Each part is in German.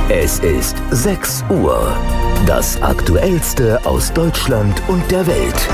Es ist 6 Uhr. Das Aktuellste aus Deutschland und der Welt.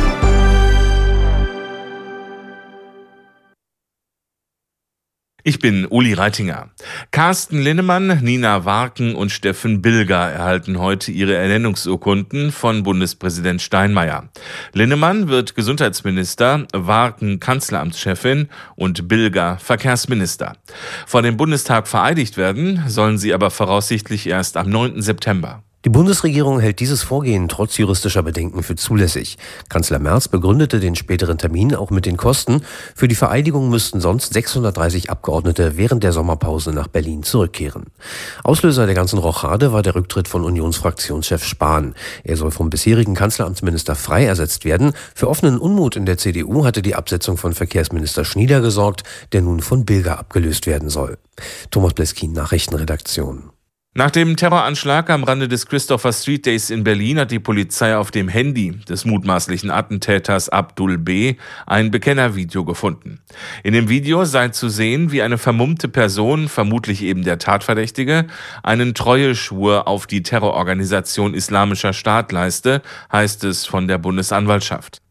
Ich bin Uli Reitinger. Carsten Linnemann, Nina Warken und Steffen Bilger erhalten heute ihre Ernennungsurkunden von Bundespräsident Steinmeier. Linnemann wird Gesundheitsminister, Warken Kanzleramtschefin und Bilger Verkehrsminister. Vor dem Bundestag vereidigt werden sollen sie aber voraussichtlich erst am 9. September. Die Bundesregierung hält dieses Vorgehen trotz juristischer Bedenken für zulässig. Kanzler Merz begründete den späteren Termin auch mit den Kosten. Für die Vereidigung müssten sonst 630 Abgeordnete während der Sommerpause nach Berlin zurückkehren. Auslöser der ganzen Rochade war der Rücktritt von Unionsfraktionschef Spahn. Er soll vom bisherigen Kanzleramtsminister Frey ersetzt werden. Für offenen Unmut in der CDU hatte die Absetzung von Verkehrsminister Schnieder gesorgt, der nun von Bilger abgelöst werden soll. Thomas Bleskin, Nachrichtenredaktion. Nach dem Terroranschlag am Rande des Christopher Street Days in Berlin hat die Polizei auf dem Handy des mutmaßlichen Attentäters Abdul B. ein Bekennervideo gefunden. In dem Video sei zu sehen, wie eine vermummte Person, vermutlich eben der Tatverdächtige, einen Treueschwur auf die Terrororganisation Islamischer Staat leiste, heißt es von der Bundesanwaltschaft.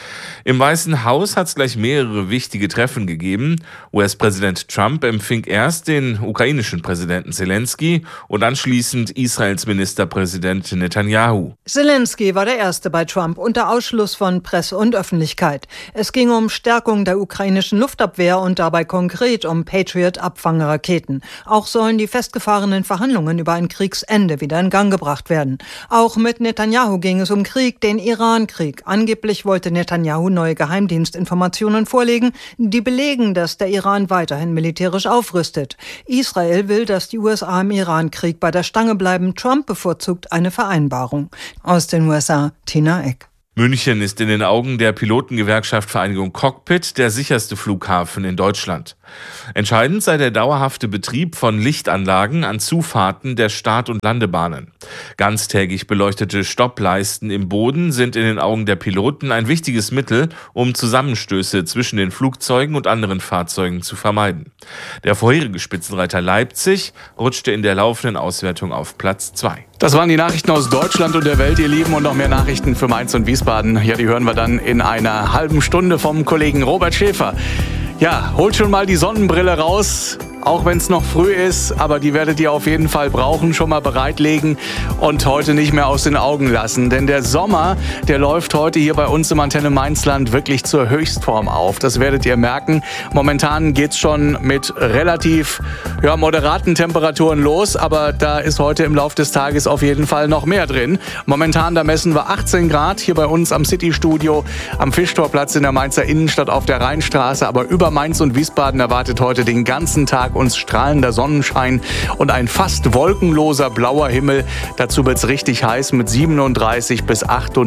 Im Weißen Haus hat es gleich mehrere wichtige Treffen gegeben. US-Präsident Trump empfing erst den ukrainischen Präsidenten Zelensky und anschließend Israels Ministerpräsident Netanyahu. Zelensky war der Erste bei Trump unter Ausschluss von Presse und Öffentlichkeit. Es ging um Stärkung der ukrainischen Luftabwehr und dabei konkret um Patriot-Abfangraketen. Auch sollen die festgefahrenen Verhandlungen über ein Kriegsende wieder in Gang gebracht werden. Auch mit Netanyahu ging es um Krieg, den Iran-Krieg. Angeblich wollte Netanyahu neue Geheimdienstinformationen vorlegen, die belegen, dass der Iran weiterhin militärisch aufrüstet. Israel will, dass die USA im Iran-Krieg bei der Stange bleiben. Trump bevorzugt eine Vereinbarung. Aus den USA, Tina Eck. München ist in den Augen der Pilotengewerkschaft Vereinigung Cockpit der sicherste Flughafen in Deutschland. Entscheidend sei der dauerhafte Betrieb von Lichtanlagen an Zufahrten der Start- und Landebahnen. Ganztägig beleuchtete Stoppleisten im Boden sind in den Augen der Piloten ein wichtiges Mittel, um Zusammenstöße zwischen den Flugzeugen und anderen Fahrzeugen zu vermeiden. Der vorherige Spitzenreiter Leipzig rutschte in der laufenden Auswertung auf Platz 2. Das waren die Nachrichten aus Deutschland und der Welt, ihr Lieben, und noch mehr Nachrichten für Mainz und Wiesbaden. Ja, die hören wir dann in einer halben Stunde vom Kollegen Robert Schäfer. Ja, holt schon mal die Sonnenbrille raus, auch wenn es noch früh ist, aber die werdet ihr auf jeden Fall brauchen, schon mal bereitlegen und heute nicht mehr aus den Augen lassen. Denn der Sommer, der läuft heute hier bei uns im Antenne Mainzland wirklich zur Höchstform auf. Das werdet ihr merken. Momentan geht's schon mit relativ moderaten Temperaturen los, aber da ist heute im Laufe des Tages auf jeden Fall noch mehr drin. Momentan, da messen wir 18 Grad hier bei uns am City-Studio, am Fischtorplatz in der Mainzer Innenstadt auf der Rheinstraße, aber über Mainz und Wiesbaden erwartet heute den ganzen Tag uns strahlender Sonnenschein und ein fast wolkenloser blauer Himmel. Dazu wird's richtig heiß mit 37 bis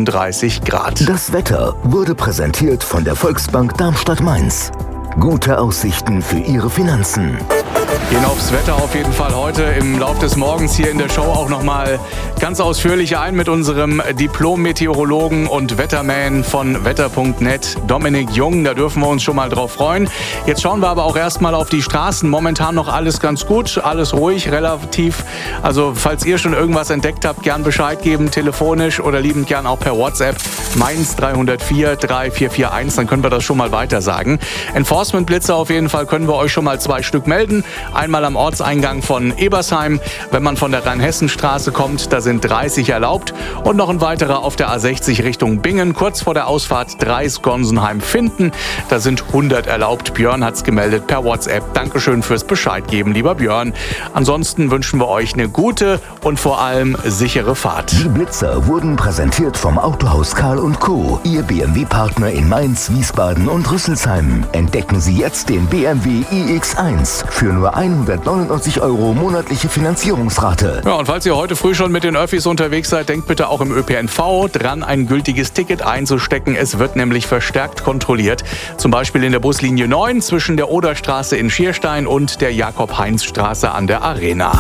38 Grad. Das Wetter wurde präsentiert von der Volksbank Darmstadt-Mainz. Gute Aussichten für Ihre Finanzen. Gehen aufs Wetter auf jeden Fall heute im Laufe des Morgens hier in der Show auch nochmal ganz ausführlich ein mit unserem Diplom-Meteorologen und Wetterman von wetter.net, Dominik Jung. Da dürfen wir uns schon mal drauf freuen. Jetzt schauen wir aber auch erstmal auf die Straßen. Momentan noch alles ganz gut, alles ruhig, relativ. Also falls ihr schon irgendwas entdeckt habt, gern Bescheid geben, telefonisch oder liebend gern auch per WhatsApp. Mainz 304 3441, dann können wir das schon mal weiter sagen. Enforcement-Blitze auf jeden Fall können wir euch schon mal 2 Stück melden. Einmal am Ortseingang von Ebersheim, wenn man von der Rheinhessenstraße kommt, da sind 30 erlaubt. Und noch ein weiterer auf der A60 Richtung Bingen, kurz vor der Ausfahrt Dreis-Gonsenheim-Finden, da sind 100 erlaubt. Björn hat's gemeldet per WhatsApp. Dankeschön fürs Bescheid geben, lieber Björn. Ansonsten wünschen wir euch eine gute und vor allem sichere Fahrt. Die Blitzer wurden präsentiert vom Autohaus Karl & Co., Ihr BMW-Partner in Mainz, Wiesbaden und Rüsselsheim. Entdecken Sie jetzt den BMW iX1 für nur 199 € monatliche Finanzierungsrate. Ja, und falls ihr heute früh schon mit den Öffis unterwegs seid, denkt bitte auch im ÖPNV dran, ein gültiges Ticket einzustecken. Es wird nämlich verstärkt kontrolliert. Zum Beispiel in der Buslinie 9 zwischen der Oderstraße in Schierstein und der Jakob-Heinz-Straße an der Arena.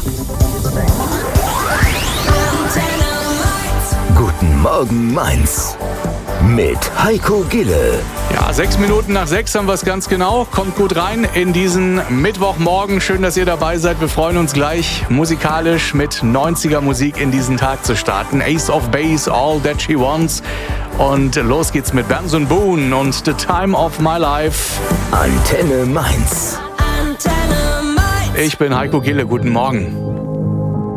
Guten Morgen, Mainz. mit Heiko Gille. Ja, 6 Minuten nach 6 haben wir es ganz genau. Kommt gut rein in diesen Mittwochmorgen. Schön, dass ihr dabei seid. Wir freuen uns gleich musikalisch mit 90er Musik in diesen Tag zu starten. Ace of Base, All That She Wants. Und los geht's mit Benson Boone und The Time of My Life. Antenne Mainz. Ich bin Heiko Gille. Guten Morgen.